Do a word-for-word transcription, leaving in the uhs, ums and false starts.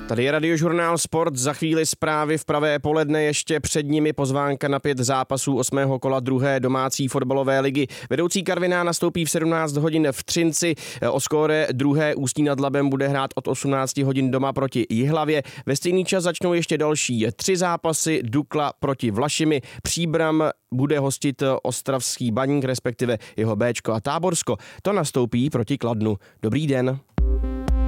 Tady je Radiožurnál Sport, za chvíli zprávy v pravé poledne, ještě před nimi pozvánka na pět zápasů osmého kola druhé domácí fotbalové ligy. Vedoucí Karviná nastoupí v sedmnáct hodin v Třinci, o skóre druhé Ústí nad Labem bude hrát od osmnáct hodin doma proti Jihlavě. Ve stejný čas začnou ještě další tři zápasy, Dukla proti Vlašimi, Příbram bude hostit Ostravský Baník, respektive jeho Béčko, a Táborsko to nastoupí proti Kladnu. Dobrý den.